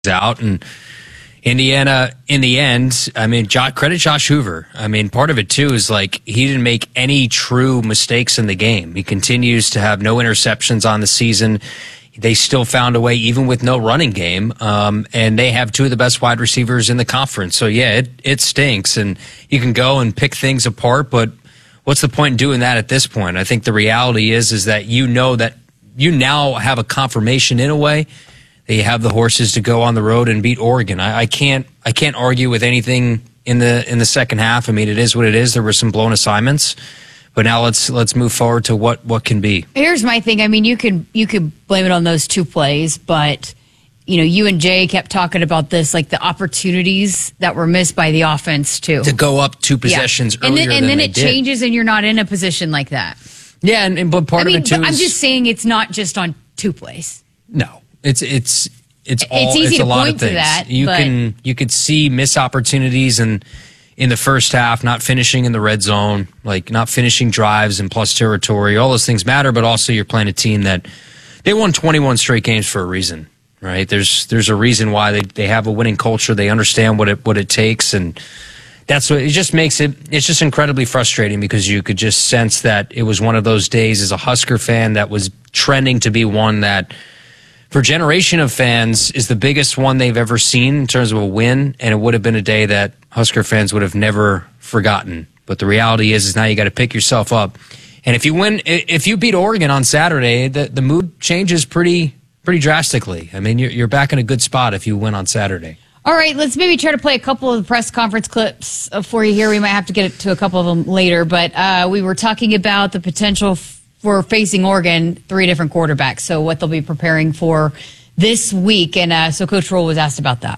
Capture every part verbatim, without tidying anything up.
out. And Indiana, in the end, I mean, jo- credit Josh Hoover. I mean, part of it, too, is like he didn't make any true mistakes in the game. He continues to have no interceptions on the season. They still found a way, even with no running game, um, and they have two of the best wide receivers in the conference. So, yeah, it, it stinks, and you can go and pick things apart, but what's the point in doing that at this point? I think the reality is is that you know that you now have a confirmation in a way that you have the horses to go on the road and beat Oregon. I, I can't I can't argue with anything in the in the second half. I mean, it is what it is. There were some blown assignments. But now let's let's move forward to what, what can be. Here's my thing. I mean, you could you could blame it on those two plays, but you know, you and Jay kept talking about this, like the opportunities that were missed by the offense too. To go up two possessions yeah. earlier and then, and than then they it did. changes, and you're not in a position like that. Yeah, and, and but part I mean, of it too. But I'm is, just saying it's not just on two plays. No, it's it's it's all. It's easy it's to a lot point of to things. that, You but- can you could see missed opportunities and. In the first half, not finishing in the red zone, like not finishing drives in plus territory, all those things matter, but also you're playing a team that they won twenty-one straight games for a reason, right? There's there's a reason why they, they have a winning culture. They understand what it what it takes, and that's what it just makes it. It's just incredibly frustrating because you could just sense that it was one of those days as a Husker fan that was trending to be one that, for a generation of fans, is the biggest one they've ever seen in terms of a win, and it would have been a day that Husker fans would have never forgotten. But the reality is, is now you got to pick yourself up. And if you win, if you beat Oregon on Saturday, the, the mood changes pretty pretty drastically. I mean, you're, you're back in a good spot if you win on Saturday. All right, let's maybe try to play a couple of the press conference clips for you here. We might have to get to a couple of them later, but uh, we were talking about the potential for facing Oregon, three different quarterbacks, so what they'll be preparing for this week. And uh, so Coach Rhule was asked about that.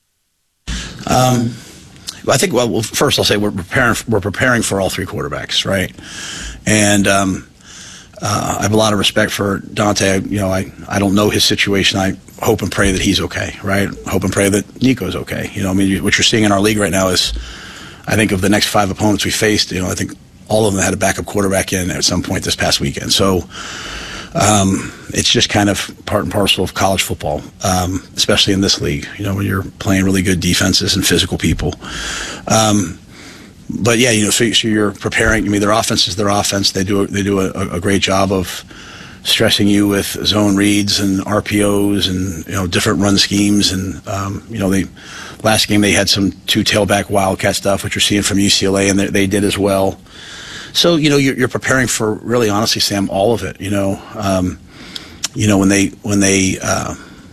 Um, well, I think, well, well, first I'll say we're preparing, we're preparing for all three quarterbacks, right? And um, uh, I have a lot of respect for Dante. You know, I, I don't know his situation. I hope and pray that he's okay, right? Hope and pray that Nico's okay. You know, I mean, you, what you're seeing in our league right now is, I think of the next five opponents we faced, you know, I think all of them had a backup quarterback in at some point this past weekend. So um, it's just kind of part and parcel of college football, um, especially in this league, you know, when you're playing really good defenses and physical people. Um, but, yeah, you know, so, so you're preparing. I mean, their offense is their offense. They do, they do a, a great job of stressing you with zone reads and R P Os and, you know, different run schemes. And, um, you know, they last game they had some two tailback wildcat stuff, which you're seeing from U C L A, and they, they did as well. So, you know, you're, you're preparing for, really, honestly, Sam, all of it. You know, um, you know when they when they uh,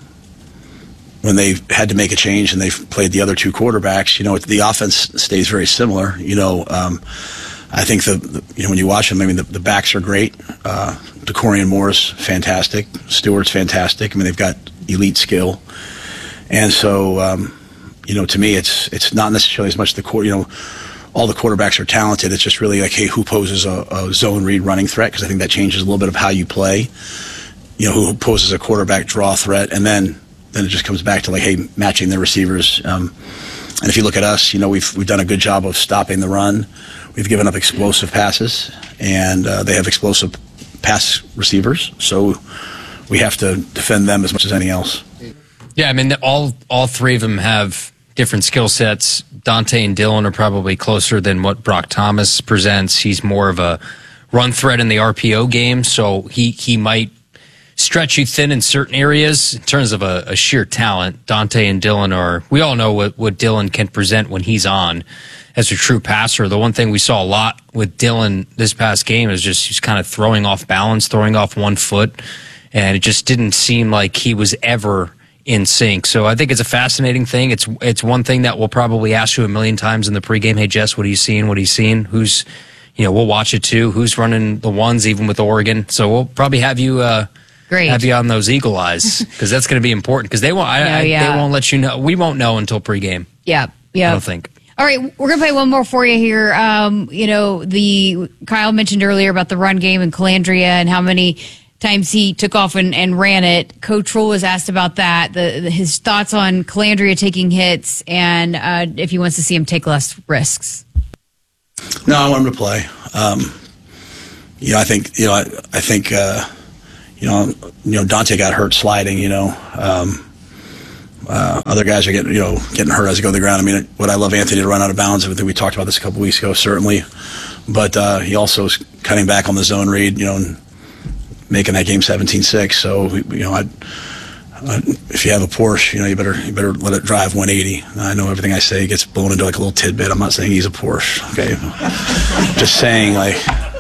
when they had to make a change and they played the other two quarterbacks, you know, the offense stays very similar. You know, um, I think the, the you know when you watch them, I mean, the, the backs are great. Uh, DeCorian Moore's fantastic. Stewart's fantastic. I mean, they've got elite skill, and so um, you know, to me, it's it's not necessarily as much the core. You know. All the quarterbacks are talented. It's just really like, hey, who poses a, a zone read running threat? Because I think that changes a little bit of how you play. You know, who poses a quarterback draw threat, and then then it just comes back to like, hey, matching their receivers. Um, and if you look at us, you know, we've we've done a good job of stopping the run. We've given up explosive passes, and uh, they have explosive pass receivers. So we have to defend them as much as anything else. Yeah, I mean, all all three of them have different skill sets. Dante and Dylan are probably closer than what Brock Thomas presents. He's more of a run threat in the R P O game, so he, he might stretch you thin in certain areas in terms of a, a sheer talent. Dante and Dylan are, we all know what, what Dylan can present when he's on as a true passer. The one thing we saw a lot with Dylan this past game is just he's kind of throwing off balance, throwing off one foot, and it just didn't seem like he was ever in sync. So I think it's a fascinating thing. It's it's one thing that we'll probably ask you a million times in the pregame. Hey, Jess, what are you seeing? What are you seeing? Who's, you know, we'll watch it too. Who's running the ones, even with Oregon? So we'll probably have you uh, Great. have you on those eagle eyes because that's going to be important because they won't. I, No, I, yeah. They won't let you know. We won't know until pregame. Yeah, yeah. I don't think. All right, we're going to play one more for you here. Um, you know, the Kyle mentioned earlier about the run game and Calandria and how many times he took off and, and ran it. Coach Rhule was asked about that, the, the, his thoughts on Calandria taking hits, and uh, if he wants to see him take less risks. No, I want him to play. Um, you know, I think you know, I, I think uh, you know, you know, Dante got hurt sliding. You know, um, uh, other guys are getting, you know, getting hurt as they go to the ground. I mean, would I love Anthony to run out of bounds? I think we talked about this a couple weeks ago, certainly. But uh, he also is cutting back on the zone read, you know, and making that game seventeen six. So, you know, I'd, Uh, if you have a Porsche, you know, you better you better let it drive one eighty. I know everything I say gets blown into like a little tidbit. I'm not saying he's a Porsche, okay? Just saying, like,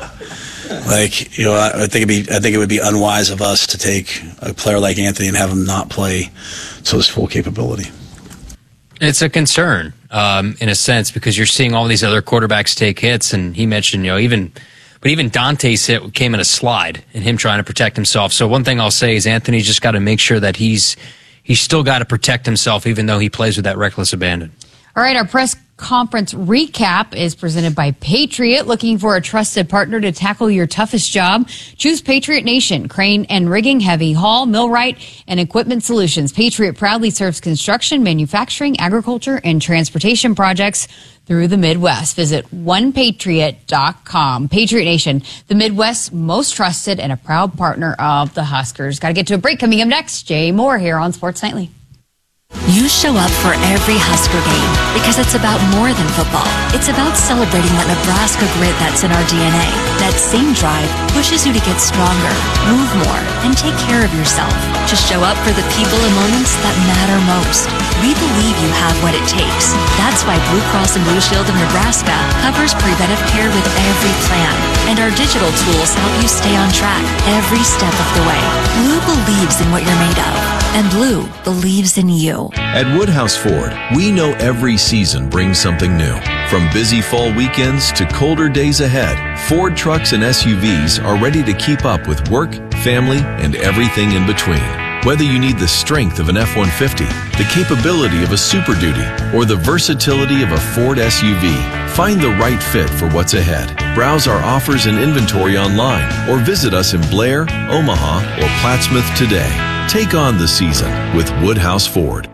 like you know, I, I think it'd be I think it would be unwise of us to take a player like Anthony and have him not play to his full capability. It's a concern, um, in a sense, because you're seeing all these other quarterbacks take hits, and he mentioned, you know, even. But even Dante's hit came in a slide, and him trying to protect himself. So one thing I'll say is Anthony's just got to make sure that he's he's still got to protect himself, even though he plays with that reckless abandon. All right, our press conference recap is presented by Patriot. Looking for a trusted partner to tackle your toughest job? Choose Patriot Nation. Crane and rigging, heavy haul, millwright, and equipment solutions. Patriot proudly serves construction, manufacturing, agriculture, and transportation projects through the Midwest. Visit one patriot dot com. Patriot Nation, the Midwest's most trusted and a proud partner of the Huskers. Got to get to a break. Coming up next, Jay Moore here on Sports Nightly. You show up for every Husker game because it's about more than football. It's about celebrating that Nebraska grit that's in our D N A. That same drive pushes you to get stronger, move more, and take care of yourself. To show up for the people and moments that matter most. We believe you have what it takes. That's why Blue Cross and Blue Shield of Nebraska covers preventive care with every plan. And our digital tools help you stay on track every step of the way. Blue believes in what you're made of. And Blue believes in you. At Woodhouse Ford, we know every season brings something new. From busy fall weekends to colder days ahead, Ford trucks and S U Vs are ready to keep up with work, family, and everything in between. Whether you need the strength of an F one fifty, the capability of a Super Duty, or the versatility of a Ford S U V, find the right fit for what's ahead. Browse our offers and inventory online, or visit us in Blair, Omaha, or Plattsmouth today. Take on the season with Woodhouse Ford.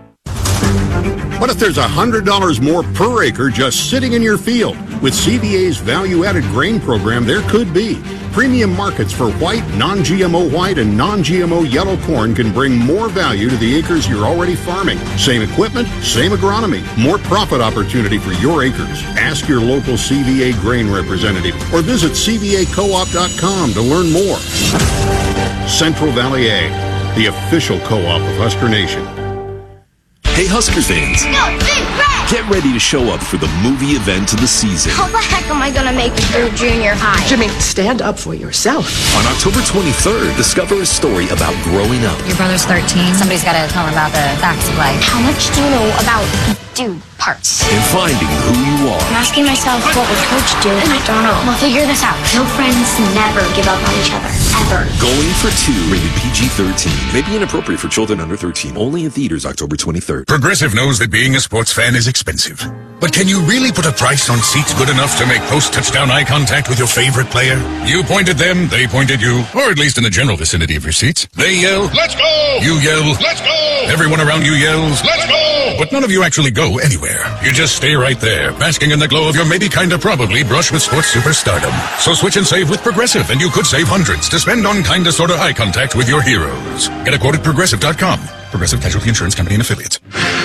What if there's one hundred dollars more per acre just sitting in your field? With C V A's value-added grain program, there could be. Premium markets for white, non-G M O white, and non-G M O yellow corn can bring more value to the acres you're already farming. Same equipment, same agronomy, more profit opportunity for your acres. Ask your local C V A grain representative or visit C V A co op dot com to learn more. Central Valley Ag, the official co-op of Husker Nation. Hey Husker fans, Go Big Red! Get ready to show up for the movie event of the season. How the heck am I gonna make it through junior high? Jimmy, stand up for yourself. On October twenty-third, discover a story about growing up. Your brother's thirteen. Somebody's gotta tell him about the facts of life. How much do you know about dude parts? And finding who you are. I'm asking myself, what would Coach do? I don't know. We'll figure this out. No friends never give up on each other. Ever. Going for Two, rated P G thirteen. May be inappropriate for children under thirteen. Only in theaters October twenty-third. Progressive knows that being a sports fan is expensive. But can you really put a price on seats good enough to make post-touchdown eye contact with your favorite player? You point at them, they point at you, or at least in the general vicinity of your seats. They yell, "Let's go!" You yell, "Let's go!" Everyone around you yells, "Let's go!" But none of you actually go anywhere. You just stay right there, basking in the glow of your maybe kinda probably brush with sports superstardom. So switch and save with Progressive, and you could save hundreds to spend on kinda sorta eye contact with your heroes. Get a quote at progressive dot com. Progressive Casualty Insurance Company and Affiliates.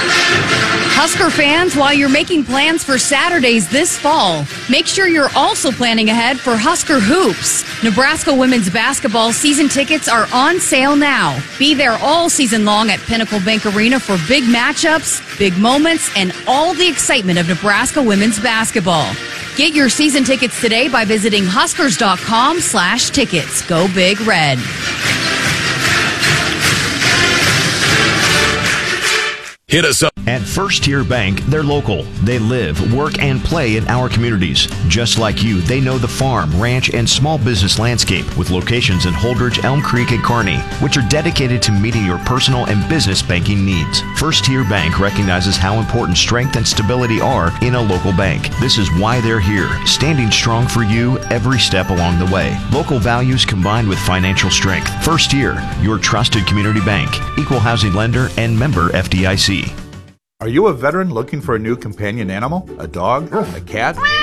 Husker fans, while you're making plans for Saturdays this fall, make sure you're also planning ahead for Husker Hoops. Nebraska women's basketball season tickets are on sale now. Be there all season long at Pinnacle Bank Arena for big matchups, big moments, and all the excitement of Nebraska women's basketball. Get your season tickets today by visiting huskers.com slash tickets. Go Big Red. Hit us up. At First Tier Bank, they're local. They live, work, and play in our communities. Just like you, they know the farm, ranch, and small business landscape with locations in Holdridge, Elm Creek, and Kearney, which are dedicated to meeting your personal and business banking needs. First Tier Bank recognizes how important strength and stability are in a local bank. This is why they're here, standing strong for you every step along the way. Local values combined with financial strength. First Tier, your trusted community bank, equal housing lender, and member F D I C. Are you a veteran looking for a new companion animal? A dog? A cat?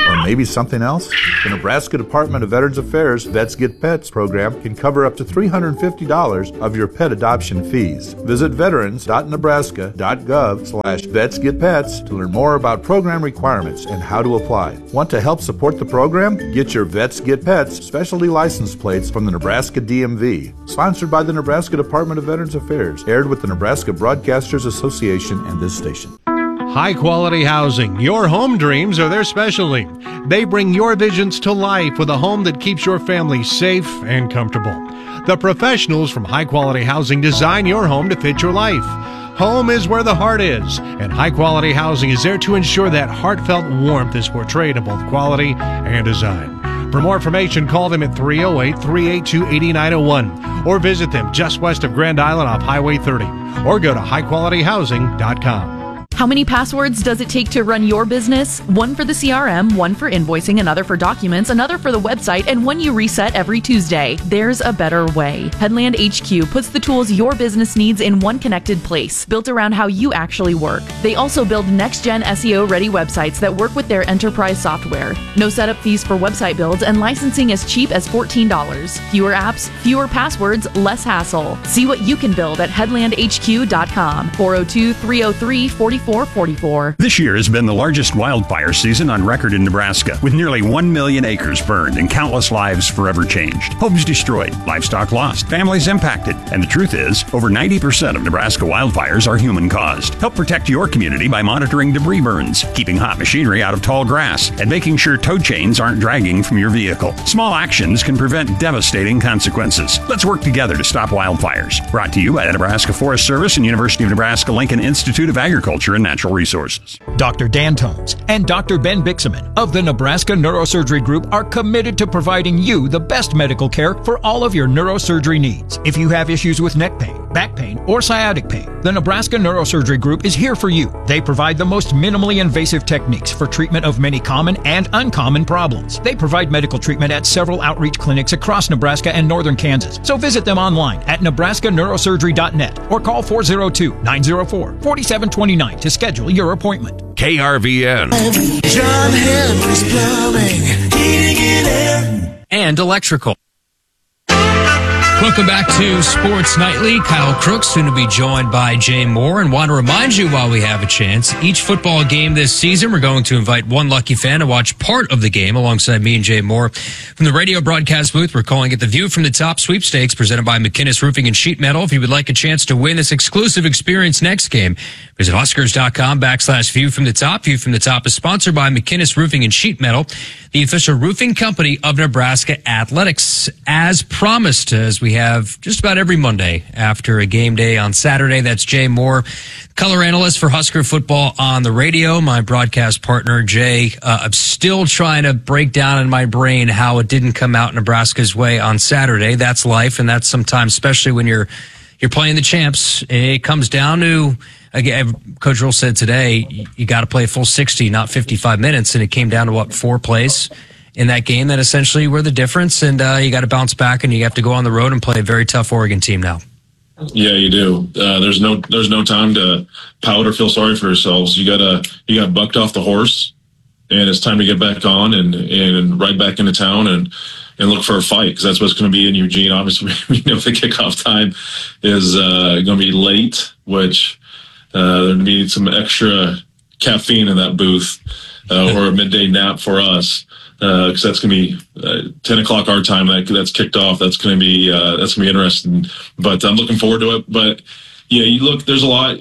Or maybe something else? The Nebraska Department of Veterans Affairs Vets Get Pets program can cover up to three hundred fifty dollars of your pet adoption fees. Visit veterans dot nebraska dot gov slash vets get pets to learn more about program requirements and how to apply. Want to help support the program? Get your Vets Get Pets specialty license plates from the Nebraska D M V. Sponsored by the Nebraska Department of Veterans Affairs. Aired with the Nebraska Broadcasters Association and this station. High quality housing. Your home dreams are their specialty. They bring your visions to life with a home that keeps your family safe and comfortable. The professionals from High Quality Housing design your home to fit your life. Home is where the heart is, and High Quality Housing is there to ensure that heartfelt warmth is portrayed in both quality and design. For more information, call them at three oh eight, three eight two, eight nine oh one or visit them just west of Grand Island off Highway thirty or go to high quality housing dot com. How many passwords does it take to run your business? One for the C R M, one for invoicing, another for documents, another for the website, and one you reset every Tuesday. There's a better way. Headland H Q puts the tools your business needs in one connected place, built around how you actually work. They also build next-gen S E O-ready websites that work with their enterprise software. No setup fees for website builds and licensing as cheap as fourteen dollars. Fewer apps, fewer passwords, less hassle. See what you can build at headland h q dot com. four oh two, three oh three, four four four four. This year has been the largest wildfire season on record in Nebraska, with nearly one million acres burned and countless lives forever changed. Homes destroyed, livestock lost, families impacted. And the truth is, over ninety percent of Nebraska wildfires are human-caused. Help protect your community by monitoring debris burns, keeping hot machinery out of tall grass, and making sure tow chains aren't dragging from your vehicle. Small actions can prevent devastating consequences. Let's work together to stop wildfires. Brought to you by the Nebraska Forest Service and University of Nebraska-Lincoln Institute of Agriculture and Natural Resources. Doctor Dan Tones and Doctor Ben Bixaman of the Nebraska Neurosurgery Group are committed to providing you the best medical care for all of your neurosurgery needs. If you have issues with neck pain, back pain, or sciatic pain, the Nebraska Neurosurgery Group is here for you. They provide the most minimally invasive techniques for treatment of many common and uncommon problems. They provide medical treatment at several outreach clinics across Nebraska and northern Kansas. So visit them online at nebraska neurosurgery dot net or call four oh two, nine oh four, four seven two nine to schedule your appointment. K R V N. John Henry's Plumbing, heating and air. And electrical. Welcome back to Sports Nightly. Kyle Crooks, soon to be joined by Jay Moore. And want to remind you while we have a chance, each football game this season, we're going to invite one lucky fan to watch part of the game alongside me and Jay Moore. From the radio broadcast booth, we're calling it the View from the Top Sweepstakes, presented by McInnes Roofing and Sheet Metal. If you would like a chance to win this exclusive experience next game, visit Huskers.com backslash View from the Top. View from the Top is sponsored by McInnes Roofing and Sheet Metal, the official roofing company of Nebraska Athletics. As promised, as we have just about every Monday after a game day on Saturday, that's Jay Moore, color analyst for Husker football on the radio. My broadcast partner, Jay, uh, I'm still trying to break down in my brain how it didn't come out Nebraska's way on Saturday. That's life, and that's sometimes, especially when you're you're playing the champs, it comes down to, again, Coach Rule said today, you got to play a full sixty, not fifty-five minutes, and it came down to, what, four plays in that game that essentially were the difference, and uh, you got to bounce back, and you have to go on the road and play a very tough Oregon team now. Yeah, you do. Uh, there's no there's no time to pout or feel sorry for yourselves. You gotta you got bucked off the horse, and it's time to get back on and and ride back into town and and look for a fight, because that's what's going to be in Eugene. Obviously, we know the kickoff time is uh, going to be late, which uh, there needs some extra caffeine in that booth uh, or a midday nap for us. Because uh, that's going to be uh, ten o'clock our time. That that's kicked off. That's going to be uh, that's going to be interesting. But I'm looking forward to it. But yeah, you look. There's a lot.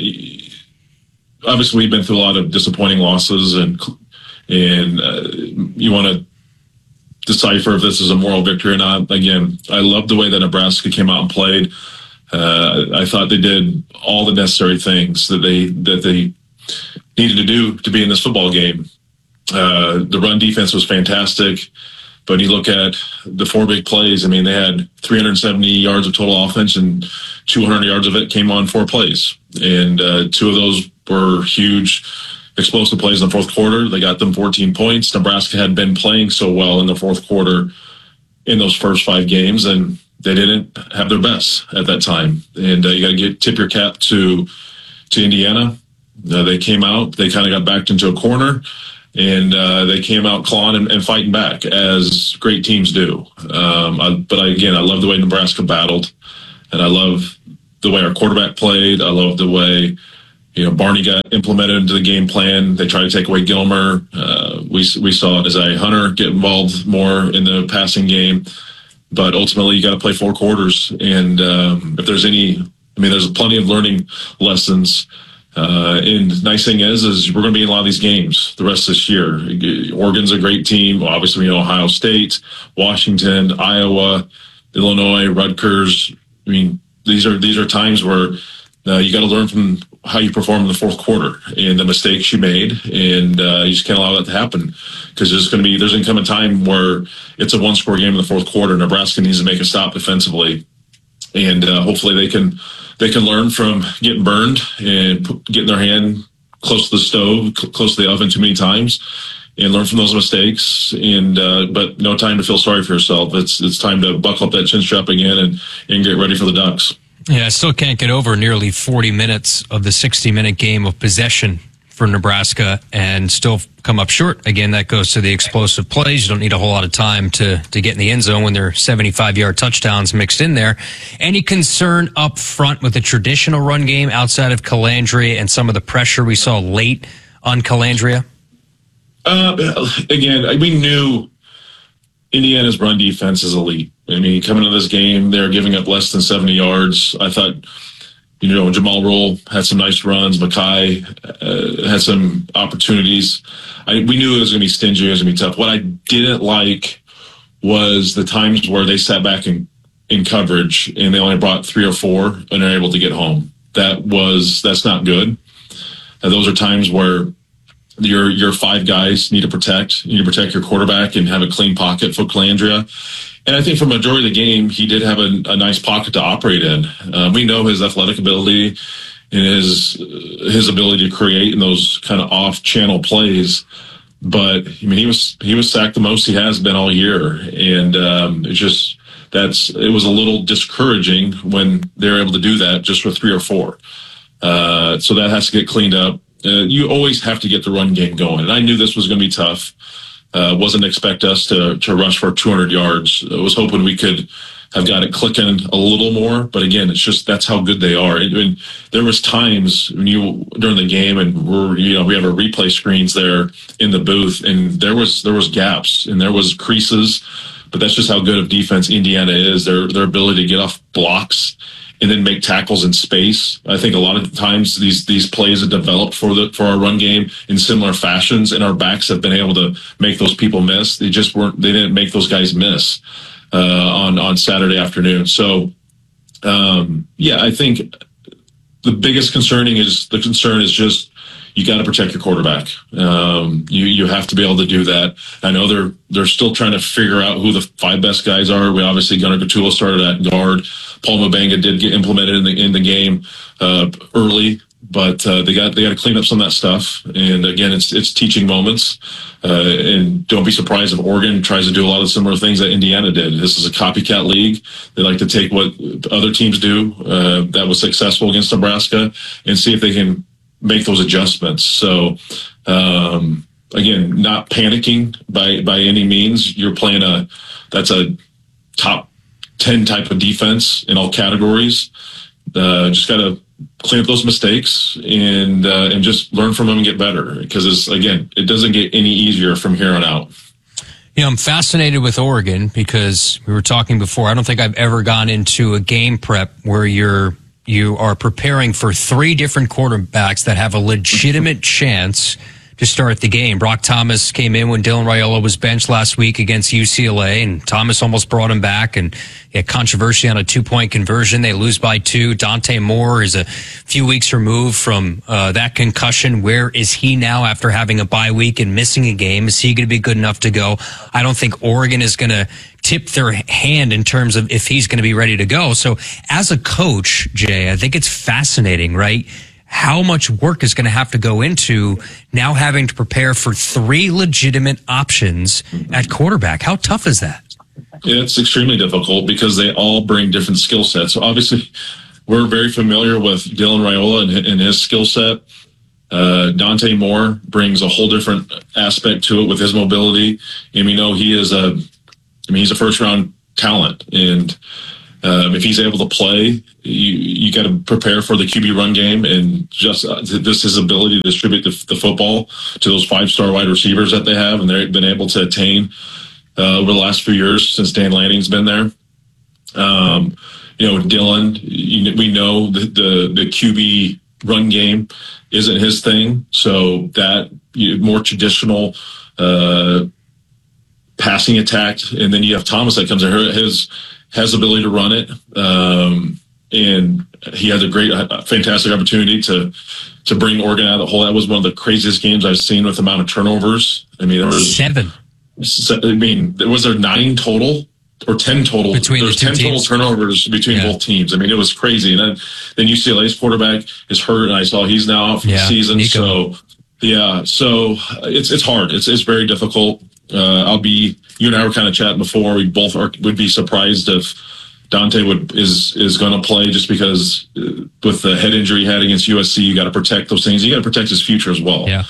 Obviously, we've been through a lot of disappointing losses, and and uh, you want to decipher if this is a moral victory or not. Again, I love the way that Nebraska came out and played. Uh, I thought they did all the necessary things that they that they needed to do to be in this football game. Uh, the run defense was fantastic, but you look at the four big plays. I mean, they had three hundred seventy yards of total offense, and two hundred yards of it came on four plays. And uh, two of those were huge, explosive plays in the fourth quarter. They got them fourteen points. Nebraska had been playing so well in the fourth quarter in those first five games, and they didn't have their best at that time. And uh, you got to get tip your cap to to Indiana. Uh, they came out. They kind of got backed into a corner. and uh, they came out clawing and, and fighting back, as great teams do. Um, I, but I, again, I love the way Nebraska battled, and I love the way our quarterback played. I love the way, you know, Barney got implemented into the game plan. They tried to take away Gilmer. Uh, we we saw Isaiah Hunter get involved more in the passing game. But ultimately, you got to play four quarters. And um, if there's any, I mean, there's plenty of learning lessons. Uh, and the nice thing is, is we're going to be in a lot of these games the rest of this year. Oregon's a great team. Obviously, we know Ohio State, Washington, Iowa, Illinois, Rutgers. I mean, these are these are times where uh, you got to learn from how you perform in the fourth quarter and the mistakes you made, and uh, you just can't allow that to happen, because there's going to be there's going to come a time where it's a one-score game in the fourth quarter. Nebraska needs to make a stop defensively, and uh, hopefully they can they can learn from getting burned and put, getting their hand close to the stove, cl- close to the oven too many times, and learn from those mistakes. And uh, but no time to feel sorry for yourself. It's it's time to buckle up that chin strap again and and get ready for the Ducks. Yeah, I still can't get over nearly forty minutes of the sixty-minute game of possession for Nebraska and still come up short. Again, that goes to the explosive plays. You don't need a whole lot of time to, to get in the end zone when there are seventy-five-yard touchdowns mixed in there. Any concern up front with the traditional run game outside of Calandria and some of the pressure we saw late on Calandria? Uh, again, we knew Indiana's run defense is elite. I mean, coming into this game, they're giving up less than seventy yards. I thought, you know, Jamal Roll had some nice runs. Mackay uh, had some opportunities. I, we knew it was going to be stingy. It was going to be tough. What I didn't like was the times where they sat back in, in coverage and they only brought three or four and they're able to get home. That was, that's not good. And those are times where your your five guys need to protect. You need to protect your quarterback and have a clean pocket for Calandria. And I think for the majority of the game, he did have a, a nice pocket to operate in. Uh, we know his athletic ability and his his ability to create in those kind of off-channel plays. But I mean, he was he was sacked the most he has been all year, and um, it's just that's it was a little discouraging when they're able to do that just with three or four. Uh, so that has to get cleaned up. Uh, you always have to get the run game going, and I knew this was going to be tough. Uh, wasn't expect us to to rush for two hundred yards. I was hoping we could have got it clicking a little more, but again, it's just that's how good they are. And, and there was times when you during the game, and we're you know we have our replay screens there in the booth, and there was there was gaps and there was creases, but that's just how good of defense Indiana is. Their their ability to get off blocks and then make tackles in space. I think a lot of times these these plays have developed for the for our run game in similar fashions, and our backs have been able to make those people miss. They just weren't. They didn't make those guys miss uh, on on Saturday afternoon. So, um, yeah, I think the biggest concerning is the concern is just you got to protect your quarterback. Um, you you have to be able to do that. I know they're they're still trying to figure out who the five best guys are. We obviously Gunnar Gatula started at guard. Paul Mabanga did get implemented in the in the game uh, early, but uh, they got they got to clean up some of that stuff. And again, it's it's teaching moments. Uh, and don't be surprised if Oregon tries to do a lot of similar things that Indiana did. This is a copycat league. They like to take what other teams do uh, that was successful against Nebraska and see if they can make those adjustments. So, um, again, not panicking by, by any means. You're playing a, that's a top ten type of defense in all categories. Uh, just got to clean up those mistakes and, uh, and just learn from them and get better. Because it's, again, it doesn't get any easier from here on out. You know, I'm fascinated with Oregon because we were talking before. I don't think I've ever gone into a game prep where you're, you are preparing for three different quarterbacks that have a legitimate chance to start the game. Brock Thomas came in when Dylan Raiola was benched last week against U C L A, and Thomas almost brought him back, and he had controversy on a two-point conversion. They lose by two. Dante Moore is a few weeks removed from uh, that concussion. Where is he now after having a bye week and missing a game? Is he going to be good enough to go? I don't think Oregon is going to tip their hand in terms of if he's going to be ready to go. So as a coach, Jay, I think it's fascinating, right? How much work is going to have to go into now having to prepare for three legitimate options at quarterback? How tough is that? It's extremely difficult because they all bring different skill sets. So obviously, we're very familiar with Dylan Raiola and, and his skill set. Uh, Dante Moore brings a whole different aspect to it with his mobility. And we know he is a, I mean, he's a first round talent. And um, if he's able to play, you, you got to prepare for the Q B run game and just uh, this his ability to distribute the, the football to those five star wide receivers that they have. And they've been able to attain uh, over the last few years since Dan Lanning's been there. Um, you know, Dylan, you, we know that the, the Q B run game isn't his thing. So that you know, more traditional uh, passing attack. And then you have Thomas that comes in here, his has the ability to run it. Um, and he has a great, a fantastic opportunity to, to bring Oregon out of the hole. That was one of the craziest games I've seen with the amount of turnovers. I mean, there was seven. I mean, was there nine total? Or ten total. Between There's the two ten teams. total turnovers between Yeah. both teams. I mean, it was crazy. And then, then U C L A's quarterback is hurt, and I saw he's now out for Yeah, the season. Nico. So, yeah, so it's it's hard. It's it's very difficult. Uh, I'll be. You and I were kind of chatting before. We both are, would be surprised if Dante would is is going to play, just because uh, with the head injury he had against U S C, you got to protect those things. You got to protect his future as well. Yeah.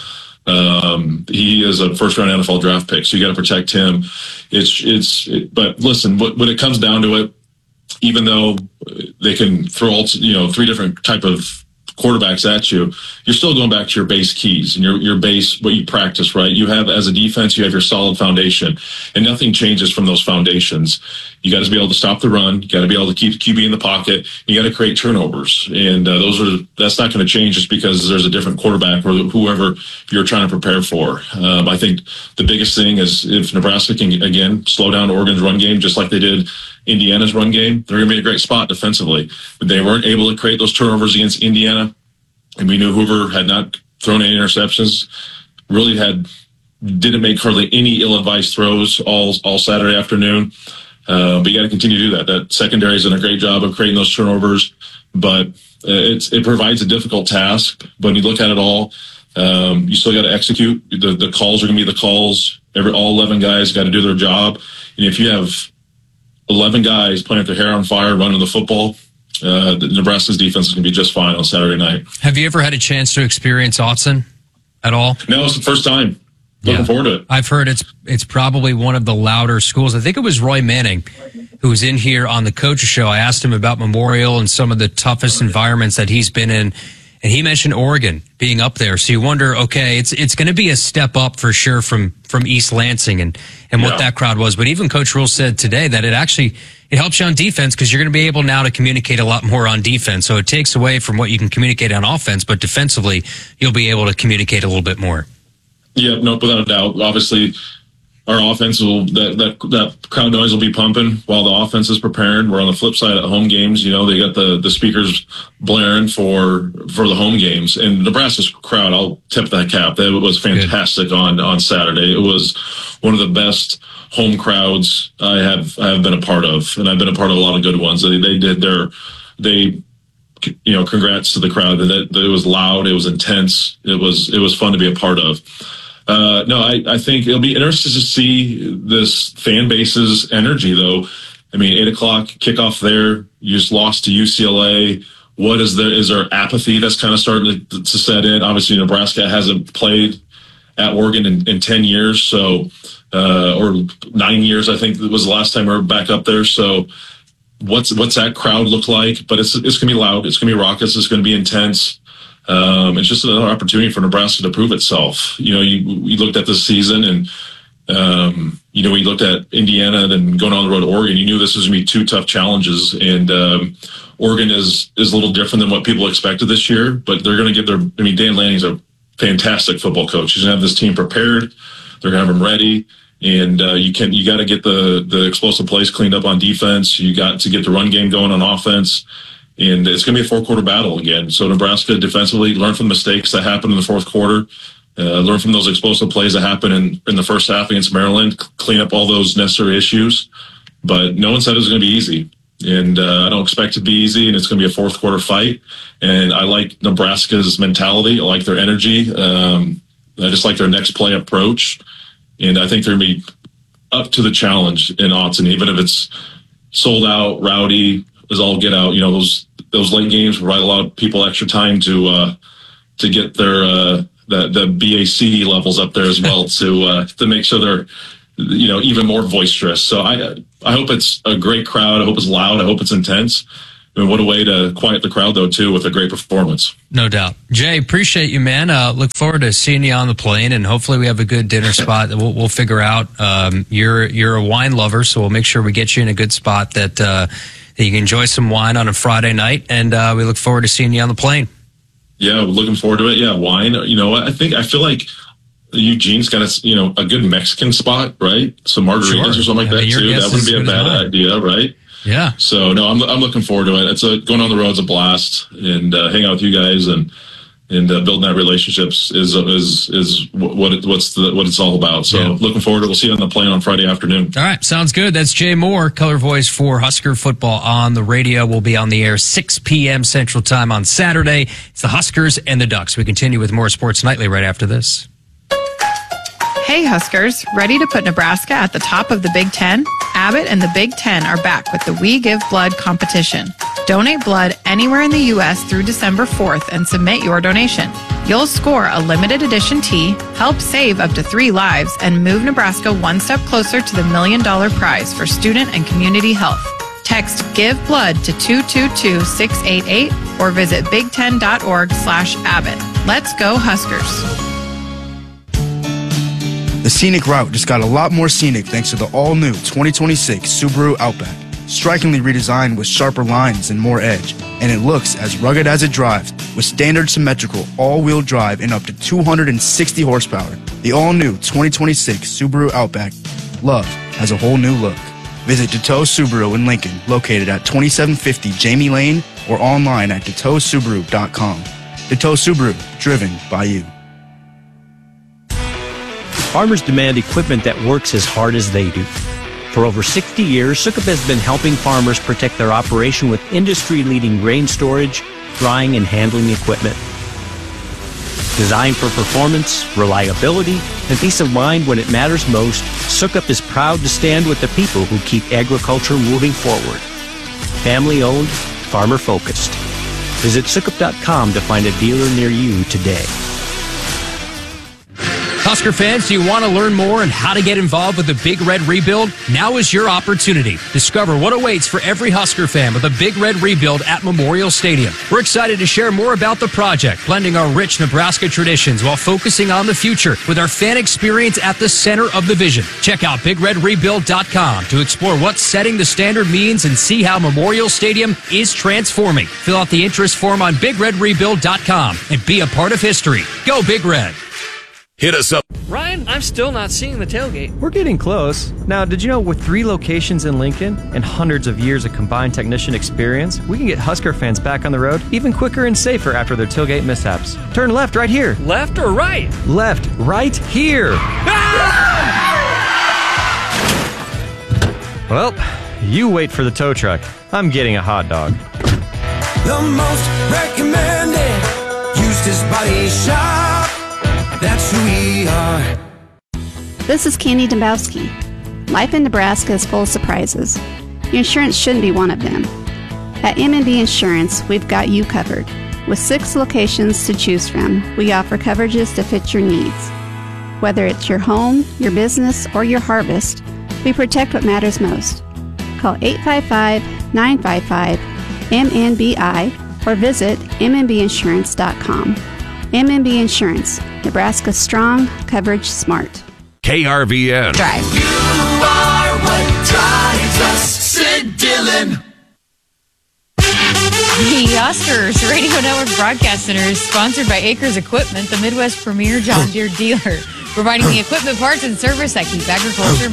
Um, he is a first round N F L draft pick, so you got to protect him. It's, it's, it, but listen, when it comes down to it, even though they can throw, all, you know, three different type of quarterbacks at you, you're still going back to your base keys and your, your base, what you practice, right? You have, as a defense, you have your solid foundation, and nothing changes from those foundations. You got to be able to stop the run. You got to be able to keep the Q B in the pocket. You got to create turnovers. And uh, those are, that's not going to change just because there's a different quarterback or whoever you're trying to prepare for. Um, I think the biggest thing is if Nebraska can, again, slow down Oregon's run game, just like they did Indiana's run game, they're going to be in a great spot defensively. But they weren't able to create those turnovers against Indiana. And we knew Hoover had not thrown any interceptions, really had, didn't make hardly any ill-advised throws all, all Saturday afternoon. Uh, but you got to continue to do that. That secondary has done a great job of creating those turnovers, but uh, it's, it provides a difficult task. But when you look at it all, um, you still got to execute. The, the calls are going to be the calls. Every, all eleven guys got to do their job. And if you have eleven guys playing with their hair on fire, running the football, uh, the Nebraska's defense is going to be just fine on Saturday night. Have you ever had a chance to experience Autzen at all? No, it's the first time. Looking Yeah. forward to it. I've heard it's it's probably one of the louder schools. I think it was Roy Manning who was in here on the Coaches Show. I asked him about Memorial and some of the toughest environments that he's been in, and he mentioned Oregon being up there. So you wonder, okay, it's it's going to be a step up for sure from from East Lansing and and what Yeah. that crowd was. But even Coach Rule said today that it actually it helps you on defense because you're going to be able now to communicate a lot more on defense. So it takes away from what you can communicate on offense, but defensively you'll be able to communicate a little bit more. Yeah, no, without a doubt. Obviously, our offense will, that, that, that crowd noise will be pumping while the offense is preparing. We're on the flip side at home games. You know, they got the, the speakers blaring for, for the home games. And Nebraska's crowd, I'll tip that cap. That was fantastic on, on Saturday. It was one of the best home crowds I have, I have been a part of. And I've been a part of a lot of good ones. They, they did their, they, you know, congrats to the crowd. That, that it was loud. It was intense. It was, it was fun to be a part of. Uh, no, I, I think it'll be interesting to see this fan base's energy, though. I mean, eight o'clock kickoff there. You just lost to U C L A. What is there? Is there apathy that's kind of starting to, to set in? Obviously, Nebraska hasn't played at Oregon in, in ten years, so uh, or nine years, I think was the last time we were back up there. So, what's what's that crowd look like? But it's it's gonna be loud. It's gonna be raucous. It's gonna be intense. Um, it's just another opportunity for Nebraska to prove itself. You know, you, you looked at this season and, um, you know, we looked at Indiana and then going on the road to Oregon. You knew this was going to be two tough challenges. And um, Oregon is, is a little different than what people expected this year, but they're going to get their, I mean, Dan Lanning's a fantastic football coach. He's going to have this team prepared. They're going to have them ready. And uh, you can you got to get the, the explosive plays cleaned up on defense. You got to get the run game going on offense. And it's going to be a four-quarter battle again. So Nebraska defensively, learn from the mistakes that happened in the fourth quarter, uh, learn from those explosive plays that happened in, in the first half against Maryland, clean up all those necessary issues. But no one said it was going to be easy. And uh, I don't expect it to be easy, and it's going to be a fourth-quarter fight. And I like Nebraska's mentality. I like their energy. Um, I just like their next play approach. And I think they're going to be up to the challenge in Autzen, even if it's sold out, rowdy, is all get out. You know, those those late games provide a lot of people extra time to uh, to get their uh, the the B A C levels up there as well to uh, to make sure they're you know even more boisterous. So I I hope it's a great crowd. I hope it's loud. I hope it's intense. I mean, what a way to quiet the crowd, though, too, with a great performance. No doubt. Jay, appreciate you, man. Uh, look forward to seeing you on the plane, and hopefully we have a good dinner spot that we'll, we'll figure out. Um, you're you're a wine lover, so we'll make sure we get you in a good spot that, uh, that you can enjoy some wine on a Friday night, and uh, we look forward to seeing you on the plane. Yeah, looking forward to it. Yeah, wine. You know, I think I feel like Eugene's got a, you know, a good Mexican spot, right? Some margaritas Sure. or something like I mean, that, your too. guess That wouldn't is be a good as bad mine. idea, right? Yeah. So no, I'm I'm looking forward to it. It's a going on the road's a blast, and uh, hang out with you guys and and uh, building that relationships is is is what it, what's the what it's all about. So Yeah. looking forward to it. We'll see you on the plane on Friday afternoon. All right, sounds good. That's Jay Moore, color voice for Husker football on the radio. We'll be on the air six p.m. Central Time on Saturday. It's the Huskers and the Ducks. We continue with more Sports Nightly right after this. Hey Huskers, ready to put Nebraska at the top of the Big Ten? Abbott and the Big Ten are back with the We Give Blood competition. Donate blood anywhere in the U S through December fourth and submit your donation. You'll score a limited edition tee, help save up to three lives, and move Nebraska one step closer to the million dollar prize for student and community health. Text Give Blood to two two two six eight eight or visit big ten dot org slash Abbott. Let's go Huskers. The scenic route just got a lot more scenic thanks to the all-new twenty twenty-six Subaru Outback. Strikingly redesigned with sharper lines and more edge, and it looks as rugged as it drives with standard symmetrical all-wheel drive and up to two hundred sixty horsepower. The all-new twenty twenty-six Subaru Outback. Love has a whole new look. Visit Deteau Subaru in Lincoln, located at twenty-seven fifty Jamie Lane, or online at deteau subaru dot com. Deteau Subaru, driven by you. Farmers demand equipment that works as hard as they do. For over sixty years, Sukup has been helping farmers protect their operation with industry-leading grain storage, drying, and handling equipment. Designed for performance, reliability, and peace of mind when it matters most, Sukup is proud to stand with the people who keep agriculture moving forward. Family-owned, farmer-focused. Visit sukup dot com to find a dealer near you today. Husker fans, do you want to learn more on how to get involved with the Big Red Rebuild? Now is your opportunity. Discover what awaits for every Husker fan with the Big Red Rebuild at Memorial Stadium. We're excited to share more about the project, blending our rich Nebraska traditions while focusing on the future with our fan experience at the center of the vision. Check out big red rebuild dot com to explore what setting the standard means and see how Memorial Stadium is transforming. Fill out the interest form on big red rebuild dot com and be a part of history. Go Big Red. Hit us up. Ryan, I'm still not seeing the tailgate. We're getting close. Now, did you know with three locations in Lincoln and hundreds of years of combined technician experience, we can get Husker fans back on the road even quicker and safer after their tailgate mishaps. Turn left right here. Left or right? Left right here. Well, you wait for the tow truck. I'm getting a hot dog. The most recommended used his body shop. That's who we are. This is Candy Dembowski. Life in Nebraska is full of surprises. Your insurance shouldn't be one of them. At M and B Insurance, we've got you covered. With six locations to choose from, we offer coverages to fit your needs. Whether it's your home, your business, or your harvest, we protect what matters most. Call eight five five, nine five five, M N B I or visit m n b insurance dot com. M and B Insurance, Nebraska strong, coverage smart. K R V N. Drive. You are what drives us, Sid Dillon. The Oscars Radio Network Broadcast Center is sponsored by Acres Equipment, the Midwest premier John Deere dealer, providing the equipment, parts, and service that keep agriculture